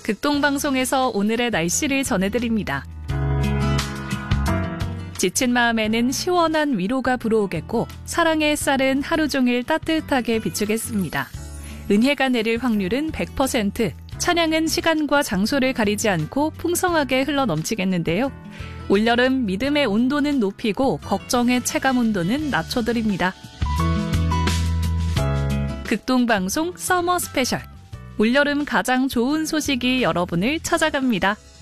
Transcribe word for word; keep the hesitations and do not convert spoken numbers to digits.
극동방송에서 오늘의 날씨를 전해드립니다. 지친 마음에는 시원한 위로가 불어오겠고 사랑의 햇살은 하루 종일 따뜻하게 비추겠습니다. 은혜가 내릴 확률은 백 퍼센트, 찬양은 시간과 장소를 가리지 않고 풍성하게 흘러넘치겠는데요. 올여름 믿음의 온도는 높이고 걱정의 체감 온도는 낮춰드립니다. 극동방송 서머 스페셜. 올여름 가장 좋은 소식이 여러분을 찾아갑니다.